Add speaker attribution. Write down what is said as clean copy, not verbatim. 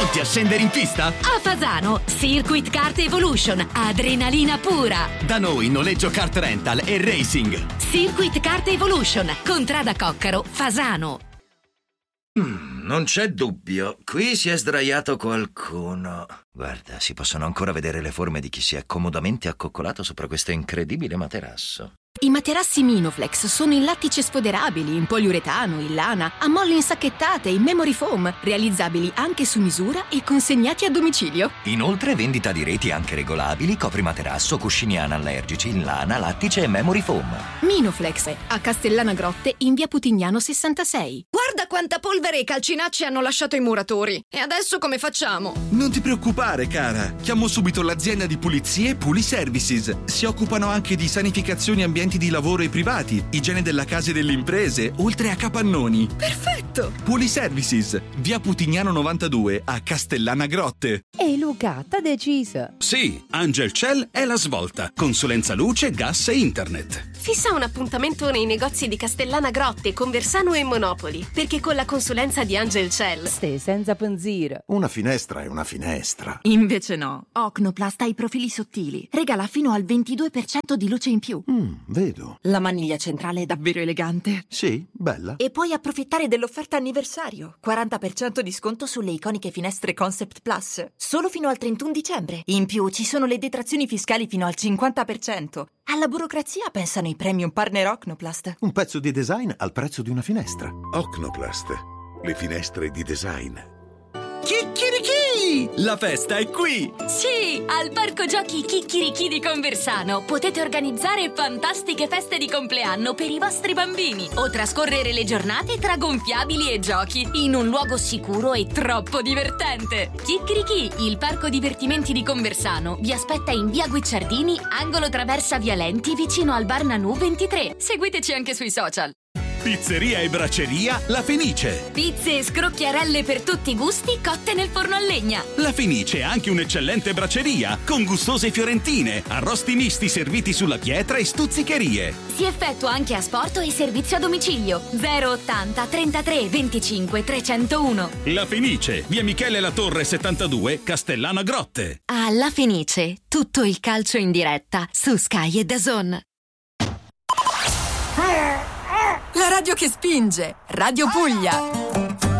Speaker 1: Pronti a scendere in pista?
Speaker 2: A Fasano, Circuit Kart Evolution, adrenalina pura.
Speaker 1: Da noi noleggio kart rental e racing.
Speaker 2: Circuit Kart Evolution, Contrada Coccaro, Fasano.
Speaker 3: Non c'è dubbio, qui si è sdraiato qualcuno. Guarda, si possono ancora vedere le forme di chi si è comodamente accoccolato sopra questo incredibile materasso.
Speaker 4: I materassi Minoflex sono in lattice sfoderabili, in poliuretano, in lana, a molle insacchettate, in memory foam, realizzabili anche su misura e consegnati a domicilio.
Speaker 3: Inoltre vendita di reti anche regolabili, coprimaterasso, cuscini anallergici in lana, lattice e memory foam.
Speaker 4: Minoflex, a Castellana Grotte in via Putignano 66.
Speaker 5: Guarda quanta polvere e calcinacci hanno lasciato i muratori. E adesso come facciamo?
Speaker 6: Non ti preoccupare, cara. Chiamo subito l'azienda di pulizie Puliservices. Si occupano anche di sanificazioni ambientali di lavoro e privati, igiene della casa e delle imprese, oltre a capannoni.
Speaker 5: Perfetto!
Speaker 6: Puliservices, via Putignano 92 a Castellana Grotte.
Speaker 7: E Luca, t'ha deciso?
Speaker 8: Sì, Angel Cell è la svolta. Consulenza luce, gas e internet.
Speaker 9: Fissa un appuntamento nei negozi di Castellana Grotte, Conversano e Monopoli, perché con la consulenza di Angel Cell
Speaker 7: Stai senza pensiero.
Speaker 10: Una finestra è una finestra.
Speaker 4: Invece no. Ocnoplast ha i profili sottili. Regala fino al 22% di luce in più.
Speaker 10: Vedo.
Speaker 4: La maniglia centrale è davvero elegante.
Speaker 10: Sì, bella.
Speaker 4: E puoi approfittare dell'offerta anniversario. 40% di sconto sulle iconiche finestre Concept Plus. Solo fino al 31 dicembre. In più ci sono le detrazioni fiscali fino al 50%. Alla burocrazia pensano i premium partner Ocnoplast.
Speaker 10: Un pezzo di design al prezzo di una finestra.
Speaker 11: Ocnoplast, le finestre di design.
Speaker 1: Chicchirichì! La festa è qui!
Speaker 2: Sì, al Parco Giochi Chicchirichì di Conversano potete organizzare fantastiche feste di compleanno per i vostri bambini o trascorrere le giornate tra gonfiabili e giochi in un luogo sicuro e troppo divertente. Chicchirichì, il parco divertimenti di Conversano, vi aspetta in via Guicciardini, angolo Traversa Vialenti, vicino al bar Nanù 23. Seguiteci anche sui social.
Speaker 8: Pizzeria e bracceria La Fenice.
Speaker 2: Pizze e scrocchiarelle per tutti i gusti cotte nel forno a legna.
Speaker 8: La Fenice è anche un'eccellente bracceria con gustose fiorentine, arrosti misti serviti sulla pietra e stuzzicherie.
Speaker 2: Si effettua anche asporto e servizio a domicilio. 080 33 25 301.
Speaker 8: La Fenice, via Michele La Torre 72, Castellana Grotte.
Speaker 2: Alla Fenice, tutto il calcio in diretta su Sky e DAZN.
Speaker 4: La radio che spinge. Radio Puglia.